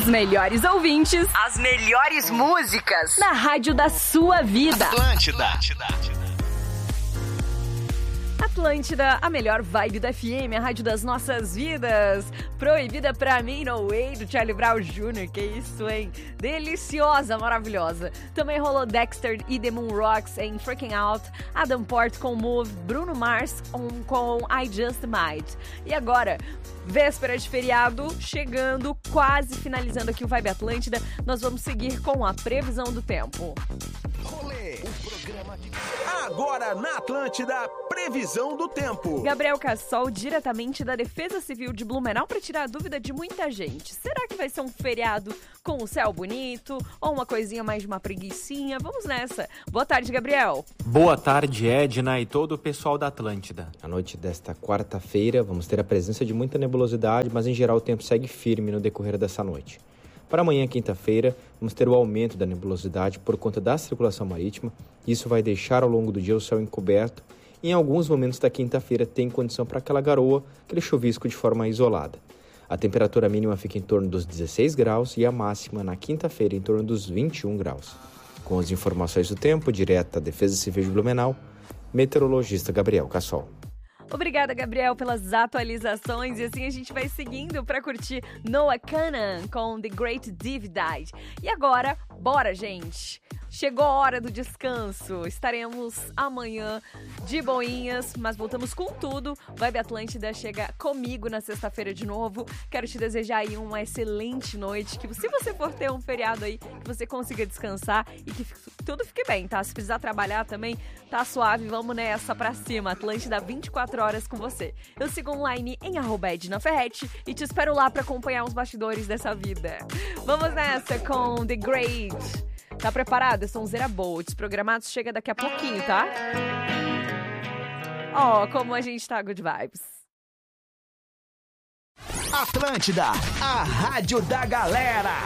Os melhores ouvintes, as melhores músicas, na rádio da sua vida. Atlântida, a melhor vibe da FM, a rádio das nossas vidas. Proibida pra mim, no way, do Charlie Brown Jr., que isso, hein? Deliciosa, maravilhosa. Também rolou Dexter e The Moon Rocks em Freaking Out, Adam Port com Move, Bruno Mars com I Just Might. E agora, véspera de feriado, chegando, quase finalizando aqui o Vibe Atlântida, nós vamos seguir com a previsão do tempo. Rolê, o programa de... Agora na Atlântida, previsão do tempo. Gabriel Cassol, diretamente da Defesa Civil de Blumenau, para tirar a dúvida de muita gente. Será que vai ser um feriado com o céu bonito ou uma coisinha mais de uma preguicinha? Vamos nessa. Boa tarde, Gabriel. Boa tarde, Edna e todo o pessoal da Atlântida. À noite desta quarta-feira, vamos ter a presença de muita nebulosidade, mas em geral o tempo segue firme no decorrer dessa noite. Para amanhã, quinta-feira, vamos ter o aumento da nebulosidade por conta da circulação marítima. Isso vai deixar ao longo do dia o céu encoberto. E em alguns momentos da quinta-feira tem condição para aquela garoa, aquele chuvisco de forma isolada. A temperatura mínima fica em torno dos 16 graus e a máxima na quinta-feira em torno dos 21 graus. Com as informações do tempo, direto da Defesa Civil de Blumenau, meteorologista Gabriel Cassol. Obrigada, Gabriel, pelas atualizações. E assim a gente vai seguindo para curtir Noah Kahan com The Great Divide. E agora, bora, gente! Chegou a hora do descanso. Estaremos amanhã de boinhas, mas voltamos com tudo. Vibe Atlântida chega comigo na sexta-feira de novo. Quero te desejar aí uma excelente noite. Que se você for ter um feriado aí, que você consiga descansar e que tudo fique bem, tá? Se precisar trabalhar também, tá suave. Vamos nessa pra cima. Atlântida 24 horas com você. Eu sigo online em @ednaferretti e te espero lá pra acompanhar os bastidores dessa vida. Vamos nessa com The Great. Tá preparado? Sonzeira boa. Desprogramados chega daqui a pouquinho, tá? Ó, como a gente tá good vibes. Atlântida, a rádio da galera.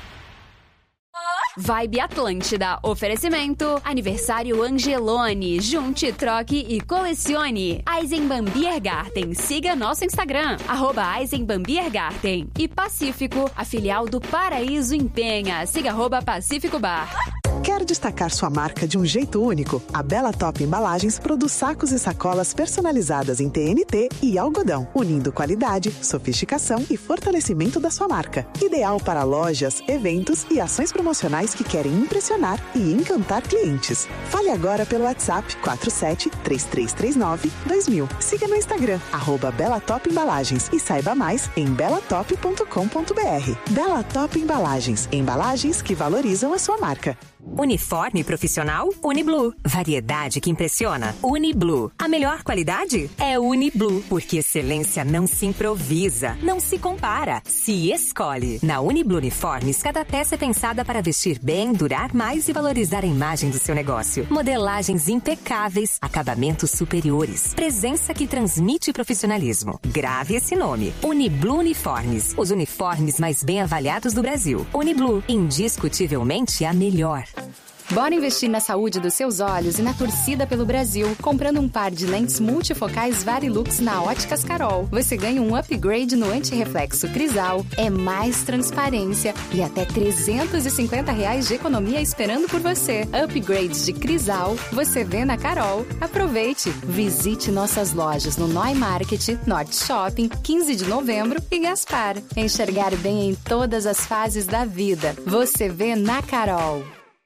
Vibe Atlântida. Oferecimento. Aniversário Angelone. Junte, troque e colecione. Eisenbahn Biergarten. Siga nosso Instagram. @EisenbahnBiergarten. E Pacífico, a filial do Paraíso em Penha. Siga @Pacífico Bar. Quer destacar sua marca de um jeito único? A Bela Top Embalagens produz sacos e sacolas personalizadas em TNT e algodão, unindo qualidade, sofisticação e fortalecimento da sua marca. Ideal para lojas, eventos e ações promocionais que querem impressionar e encantar clientes. Fale agora pelo WhatsApp 4733392000. Siga no Instagram, @Bela Top Embalagens e saiba mais em belatop.com.br. Bela Top Embalagens, embalagens que valorizam a sua marca. Uniforme profissional UniBlu. Variedade que impressiona. UniBlu. A melhor qualidade é UniBlu, porque excelência não se improvisa, não se compara, se escolhe. Na UniBlu Uniformes, cada peça é pensada para vestir bem, durar mais e valorizar a imagem do seu negócio. Modelagens impecáveis, acabamentos superiores, presença que transmite profissionalismo. Grave esse nome. UniBlu Uniformes. Os uniformes mais bem avaliados do Brasil. UniBlu. Indiscutivelmente a melhor. Bora investir na saúde dos seus olhos e na torcida pelo Brasil. Comprando um par de lentes multifocais Varilux na Óticas Carol, você ganha um upgrade no antirreflexo Crisal, é mais transparência e até R$350 de economia esperando por você. Upgrades de Crisal, você vê na Carol. Aproveite! Visite nossas lojas no Noi Market, Norte Shopping, 15 de novembro e Gaspar. Enxergar bem em todas as fases da vida. Você vê na Carol.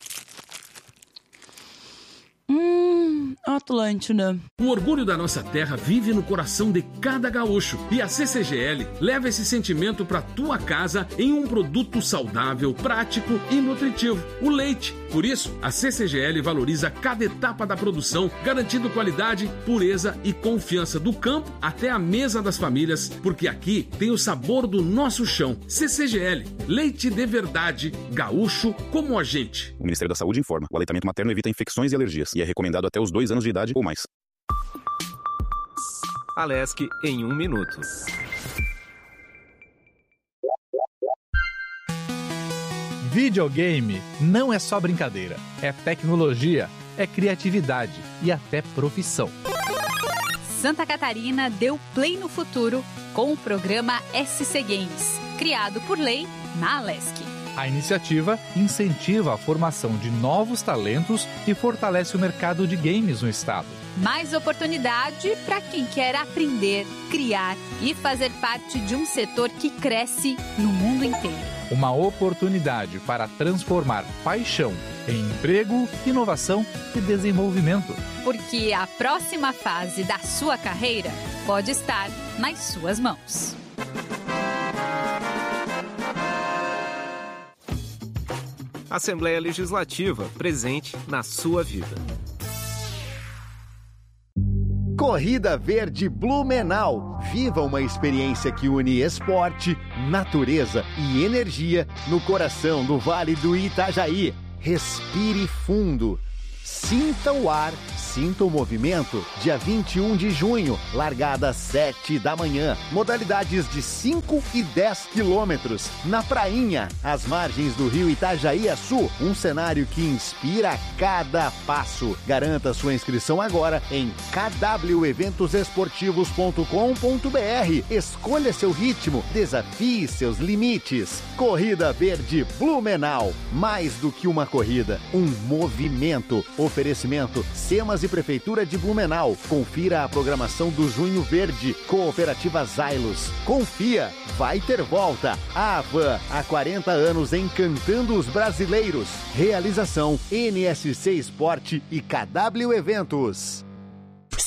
Atlântida. O orgulho da nossa terra vive no coração de cada gaúcho. E a CCGL leva esse sentimento para tua casa em um produto saudável, prático e nutritivo: o leite. Por isso, a CCGL valoriza cada etapa da produção, garantindo qualidade, pureza e confiança do campo até a mesa das famílias, porque aqui tem o sabor do nosso chão. CCGL, leite de verdade, gaúcho como a gente. O Ministério da Saúde informa: o aleitamento materno evita infecções e alergias e é recomendado até os 2 anos de idade ou mais. Alesc em 1 minuto. Videogame não é só brincadeira, é tecnologia, é criatividade e até profissão. Santa Catarina deu play no futuro com o programa SC Games, criado por lei na Alesc. A iniciativa incentiva a formação de novos talentos e fortalece o mercado de games no estado. Mais oportunidade para quem quer aprender, criar e fazer parte de um setor que cresce no mundo inteiro. Uma oportunidade para transformar paixão em emprego, inovação e desenvolvimento. Porque a próxima fase da sua carreira pode estar nas suas mãos. Assembleia Legislativa, presente na sua vida. Corrida Verde Blumenau. Viva uma experiência que une esporte, natureza e energia no coração do Vale do Itajaí. Respire fundo. Sinta o ar, sinta o movimento. Dia 21 de junho, largada às 7 da manhã. Modalidades de 5 e 10 quilômetros. Na prainha, às margens do rio Itajaí-Açu. Um cenário que inspira a cada passo. Garanta sua inscrição agora em kweventosesportivos.com.br. Escolha seu ritmo, desafie seus limites. Corrida Verde Blumenau. Mais do que uma corrida, um movimento. Oferecimento SEMAS e Prefeitura de Blumenau. Confira a programação do Junho Verde. Cooperativa Zailos. Confia, vai ter volta. A Avan, há 40 anos encantando os brasileiros. Realização NSC Esporte e KW Eventos.